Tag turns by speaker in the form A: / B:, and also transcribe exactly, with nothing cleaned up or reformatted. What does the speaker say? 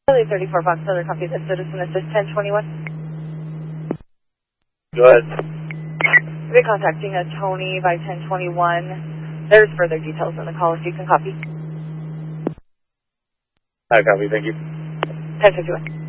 A: Charlie thirty-four Fox, other copy of the citizen assist ten twenty-one.
B: Go ahead.
A: We'll be contacting a Tony by ten twenty-one. There's further details in the call if you can copy.
B: I copy, thank you.
A: ten fifty-one.